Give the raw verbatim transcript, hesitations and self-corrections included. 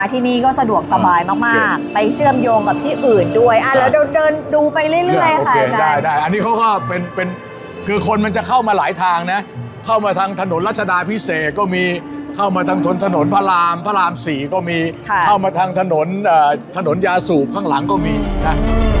ที่นี่ก็สะดวกสบายมากๆไปเชื่อมโยงกับที่อื่นด้วยอ่ะแล้วเดินดูไปเรื่อยๆค่ะอาจารย์ได้ได้อันนี้เขาก็เป็นเป็นคือคนมันจะเข้ามาหลายทางนะเข้ามาทางถนนรัชดาพิเศษก็มีเข้ามาทางถนนพระรามพระรามสี่ก็มีเข้ามาทางถนนถนนยาสูบข้างหลังก็มีนะ